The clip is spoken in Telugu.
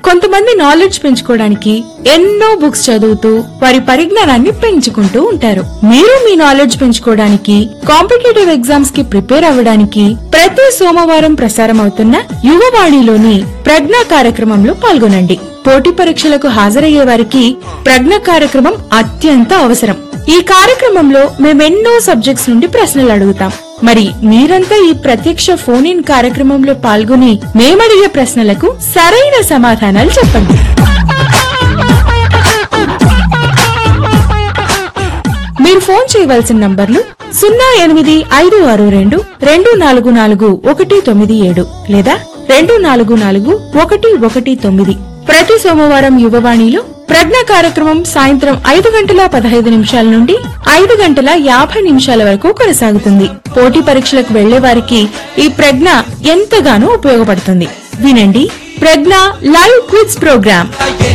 కొంతమంది నాలెడ్జ్ పెంచుకోవడానికి ఎన్నో బుక్స్ చదువుతూ వారి పరిజ్ఞానాన్ని పెంచుకుంటూ ఉంటారు. మీరు మీ నాలెడ్జ్ పెంచుకోవడానికి, కాంపిటేటివ్ ఎగ్జామ్స్ కి ప్రిపేర్ అవ్వడానికి ప్రతి సోమవారం ప్రసారం అవుతున్న యువవాణిలోని ప్రజ్ఞ కార్యక్రమంలో పాల్గొనండి. పోటీ పరీక్షలకు హాజరయ్యే వారికి ప్రజ్ఞ కార్యక్రమం అత్యంత అవసరం. ఈ కార్యక్రమంలో మేమెన్నో సబ్జెక్ట్స్ నుండి ప్రశ్నలు అడుగుతాం. మరి మీరంతా ఈ ప్రత్యక్ష ఫోన్ ఇన్ కార్యక్రమంలో పాల్గొని మేమడిగే ప్రశ్నలకు సరైన సమాధానాలు చెప్పండి. మీరు ఫోన్ చేయవలసిన నంబర్లు 085622444197 లేదా 244119. ప్రతి సోమవారం యువవాణిలో ప్రజ్ఞ కార్యక్రమం సాయంత్రం 5:15 నుండి 5:50 వరకు కొనసాగుతుంది. పోటీ పరీక్షలకు వెళ్లే వారికి ఈ ప్రజ్ఞ ఎంతగానో ఉపయోగపడుతుంది. వినండి ప్రజ్ఞ లైవ్ క్విజ్ ప్రోగ్రామ్.